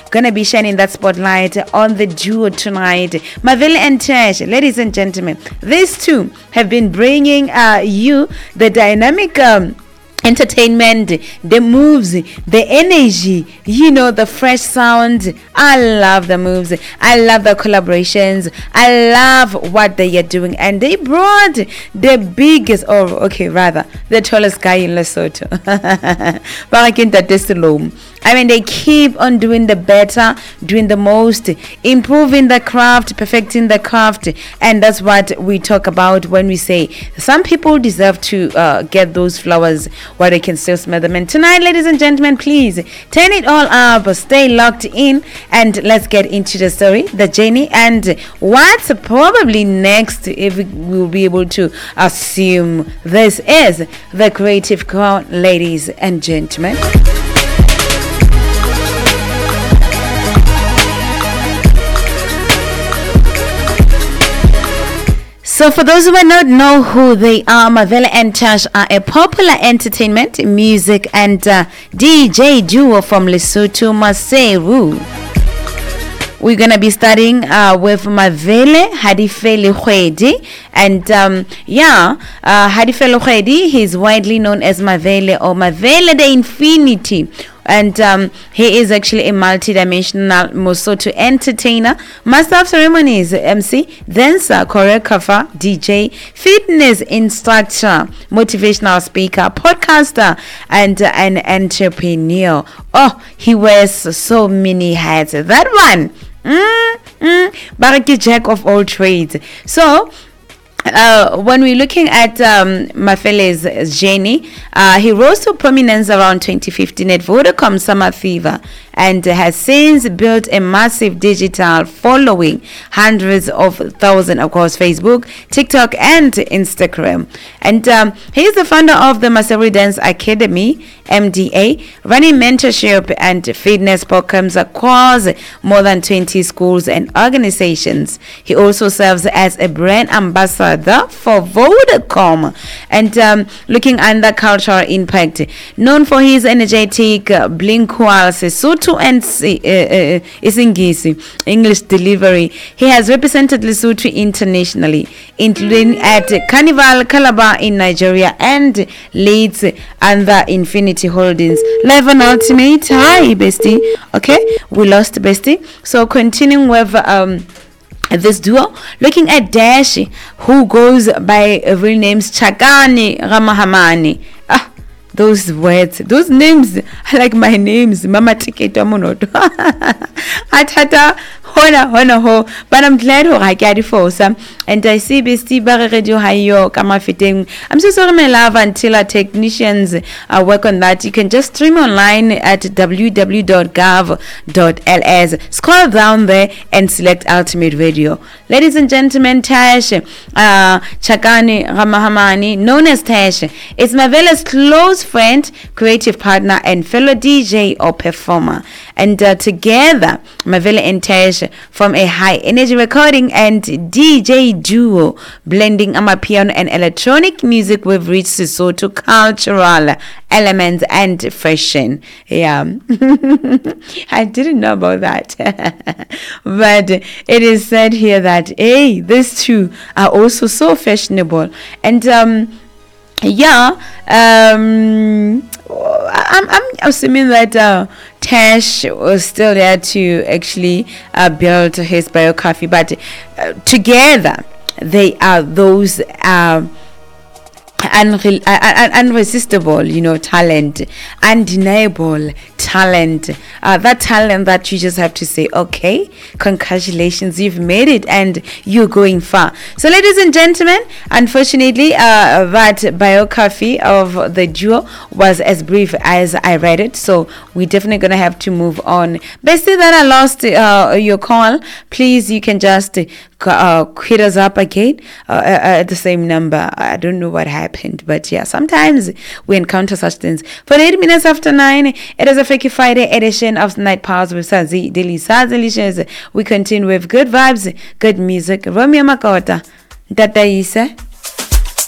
gonna be shining that spotlight on the duo tonight. Mavele and Tash, ladies and gentlemen, these two have been bringing you the dynamic entertainment, the moves, the energy, the fresh sound. I love the moves. I love the collaborations. I love what they are doing. And they brought the biggest, the tallest guy in Lesotho. I mean, they keep on doing the better, doing the most, improving the craft, perfecting the craft. And that's what we talk about when we say some people deserve to get those flowers while they can still smell them. And tonight, ladies and gentlemen, please turn it all up, stay locked in, and let's get into the story, the journey, and what's probably next, if we will be able to assume. This is the Creative Crown, ladies and gentlemen. So for those who may not know who they are, Mavele and Tash are a popular entertainment, music and DJ duo from Lesotho, Maseru. We're going to be starting with Mavele Hadifele Khwedi. And Hadifele Khwedi, he's widely known as Mavele or Mavele the Infinity. And he is actually a multi-dimensional Mosotho entertainer, master of ceremonies, MC, dancer, choreographer, DJ, fitness instructor, motivational speaker, podcaster, and an entrepreneur. Oh, he wears so many hats. That one, Baraki jack of all trades. So, when we're looking at Mafele's journey, he rose to prominence around 2015 at Vodacom Summer Fever and has since built a massive digital following, hundreds of thousands across Facebook, TikTok, and Instagram. And he is the founder of the Maseru Dance Academy, MDA, running mentorship and fitness programs across more than 20 schools and organizations. He also serves as a brand ambassador for Vodacom. And looking at the cultural impact, known for his energetic bilingual Sesotho and Isingisi English delivery, he has represented Lesotho internationally, including at Carnival Calabar in Nigeria and leads under Infinity Holdings. Live on Ultimate. Hi, bestie. Okay, we lost bestie. So continuing with this duo, looking at Dashi, who goes by real names Chakani Ramahamani. Those words, those names are like my names. Mama Tiketa Monoto. Atata hona ho. But I'm glad I get it for some. And I see Bestie Barre Radio Hayo Kama Fitting. I'm so sorry, my love, until our technicians work on that. You can just stream online at www.gov.ls. Scroll down there and select Ultimate Radio. Ladies and gentlemen, Tash Chakani Ramahamani, known as Tash, is Mavele's close friend, creative partner, and fellow DJ or performer. And together, Mavele and Tash form a high energy recording and DJ duo, blending amapiano and electronic music with rich Sesotho cultural elements and fashion. Yeah, I didn't know about that. But it is said here that, hey, these two are also so fashionable. And I'm assuming that Tash was still there to actually build his biography, but together they are those unresistible, talent, undeniable talent, that talent that you just have to say, okay, congratulations, you've made it and you're going far. So ladies and gentlemen, unfortunately that biography of the duo was as brief as I read it, so we're definitely gonna have to move on. Bestie, that I lost your call, please, you can just hit us up again at the same number. I don't know what happened, but yeah, sometimes we encounter such things. For 8 minutes after 9, it is a Freaky Friday edition of Night Powers with Sazi Delicious. We continue with good vibes, good music. Romeo Makota, Dada Isa.